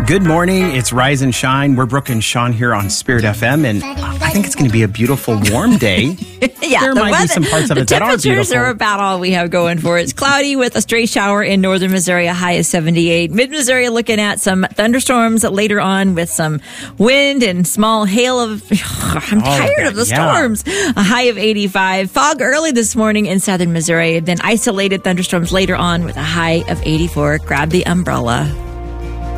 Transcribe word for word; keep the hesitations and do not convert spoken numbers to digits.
Good morning. It's Rise and Shine. We're Brooke and Sean here on Spirit F M, and I think it's going to be a beautiful, warm day. yeah, there the might weather, be some parts of the it that are beautiful. temperatures are about all we have going for it. It's cloudy with a stray shower in northern Missouri, a high of seventy-eight. Mid-Missouri looking at some thunderstorms later on with some wind and small hail of... I'm oh, tired of the yeah. storms. A high of eighty-five. Fog early this morning in southern Missouri. Then isolated thunderstorms later on with a high of eighty-four. Grab the umbrella.